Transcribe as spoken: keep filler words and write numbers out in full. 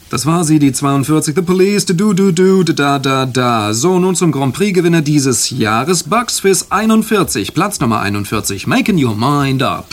Das war sie, die zweiundvierzig. The Police, du du du da da da. So, nun zum Grand Prix-Gewinner dieses Jahres. Bucks Fizz einundvierzig, Platz Nummer einundvierzig. Making your mind up.